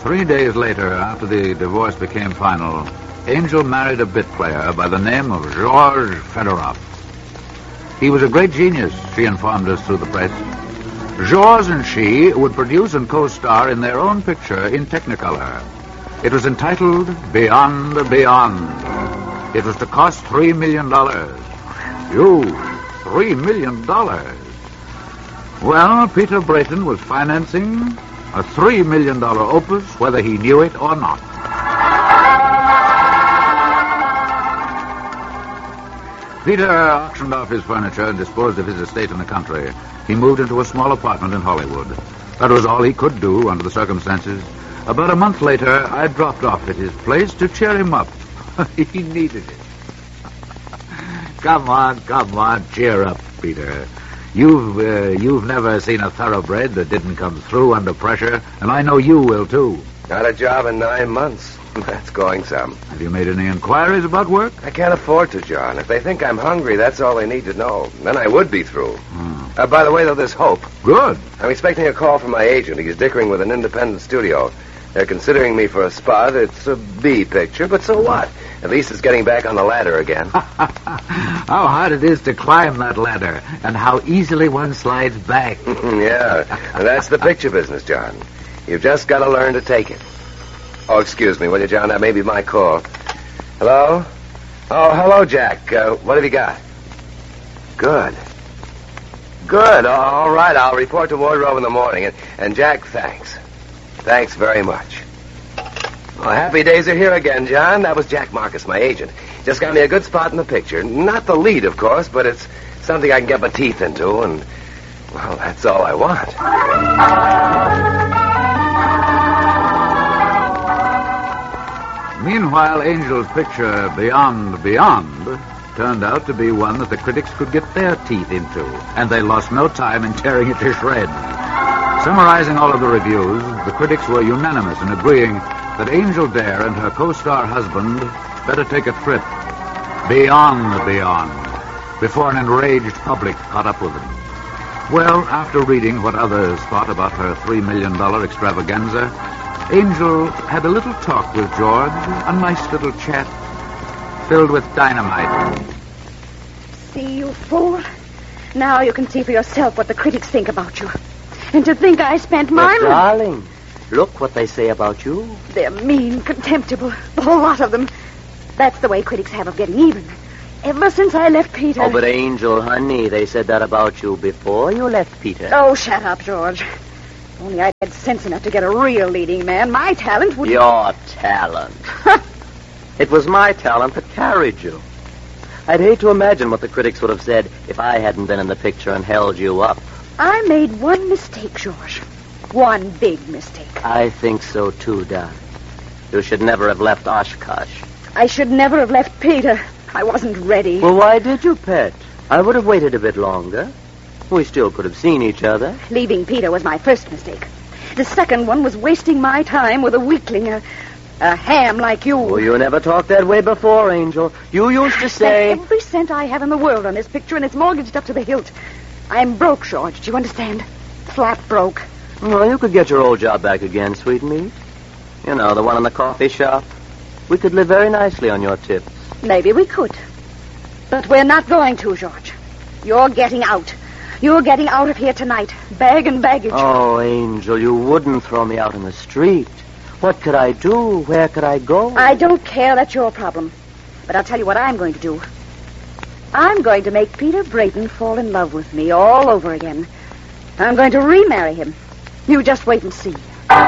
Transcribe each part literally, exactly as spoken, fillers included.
Three days later, after the divorce became final, Angel married a bit player by the name of George Fedorov. He was a great genius, she informed us through the press. George and she would produce and co-star in their own picture in Technicolor. It was entitled Beyond Beyond. It was to cost three million dollars. You, three million dollars. Well, Peter Brayton was financing a three million dollars opus, whether he knew it or not. Peter auctioned off his furniture and disposed of his estate in the country. He moved into a small apartment in Hollywood. That was all he could do under the circumstances. About a month later, I dropped off at his place to cheer him up. He needed it. Come on, come on, cheer up, Peter. You've uh, you've never seen a thoroughbred that didn't come through under pressure, and I know you will, too. Got a job in nine months. That's going some. Have you made any inquiries about work? I can't afford to, John. If they think I'm hungry, that's all they need to know. Then I would be through. Hmm. Uh, by the way, though, there's hope. Good. I'm expecting a call from my agent. He's dickering with an independent studio. They're considering me for a spot. It's a B picture, but so what? At least it's getting back on the ladder again. How hard it is to climb that ladder, and how easily one slides back. Yeah, and that's the picture business, John. You've just got to learn to take it. Oh, excuse me, will you, John? That may be my call. Hello? Oh, hello, Jack. Uh, what have you got? Good. Good. All right, I'll report to Wardrobe in the morning. And, and Jack, thanks. Thanks very much. Well, happy days are here again, John. That was Jack Marcus, my agent. Just got me a good spot in the picture. Not the lead, of course, but it's something I can get my teeth into, and, well, that's all I want. Meanwhile, Angel's picture, Beyond Beyond, turned out to be one that the critics could get their teeth into, and they lost no time in tearing it to shreds. Summarizing all of the reviews, the critics were unanimous in agreeing that Angel Dare and her co-star husband better take a trip beyond beyond before an enraged public caught up with them. Well, after reading what others thought about her three million dollars extravaganza, Angel had a little talk with George, a nice little chat filled with dynamite. See, you fool. Now you can see for yourself what the critics think about you. And to think I spent my... But darling, look what they say about you. They're mean, contemptible, the whole lot of them. That's the way critics have of getting even. Ever since I left Peter... Oh, but Angel, honey, they said that about you before you left Peter. Oh, shut up, George. If only I'd had sense enough to get a real leading man, my talent would... Your talent. It was my talent that carried you. I'd hate to imagine what the critics would have said if I hadn't been in the picture and held you up. I made one mistake, George. One big mistake. I think so, too, Don. You should never have left Oshkosh. I should never have left Peter. I wasn't ready. Well, why did you, Pet? I would have waited a bit longer. We still could have seen each other. Leaving Peter was my first mistake. The second one was wasting my time with a weakling, a, a ham like you. Well, you never talked that way before, Angel. You used to say... I spent every cent I have in the world on this picture, and it's mortgaged up to the hilt. I'm broke, George. Do you understand? Flat broke. Well, you could get your old job back again, sweetmeat. You know, the one in the coffee shop. We could live very nicely on your tips. Maybe we could. But we're not going to, George. You're getting out. You're getting out of here tonight. Bag and baggage. Oh, Angel, you wouldn't throw me out in the street. What could I do? Where could I go? I don't care. That's your problem. But I'll tell you what I'm going to do. I'm going to make Peter Brayton fall in love with me all over again. I'm going to remarry him. You just wait and see.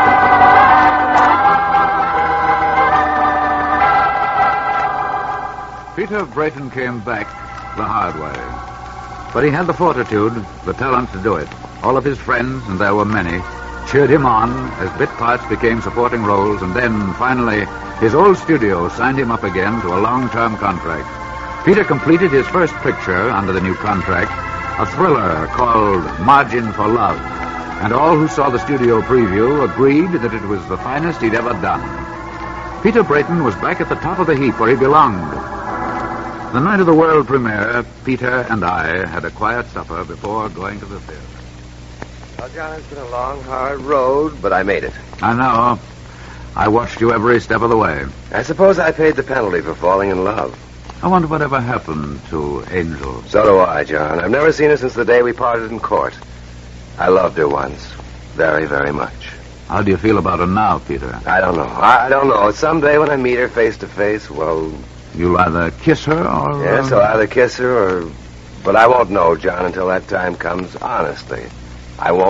Peter Brayton came back the hard way. But he had the fortitude, the talent to do it. All of his friends, and there were many, cheered him on as bit parts became supporting roles, and then, finally, his old studio signed him up again to a long-term contract. Peter completed his first picture under the new contract, a thriller called Margin for Love, and all who saw the studio preview agreed that it was the finest he'd ever done. Peter Brayton was back at the top of the heap where he belonged. The night of the world premiere, Peter and I had a quiet supper before going to the theater. Well, John, it's been a long, hard road, but I made it. I know. I watched you every step of the way. I suppose I paid the penalty for falling in love. I wonder whatever happened to Angel. So do I, John. I've never seen her since the day we parted in court. I loved her once. Very, very much. How do you feel about her now, Peter? I don't know. I, I don't know. Someday when I meet her face to face, well... You'll either kiss her or... Yes, uh, I'll either kiss her or... But I won't know, John, until that time comes. Honestly. I won't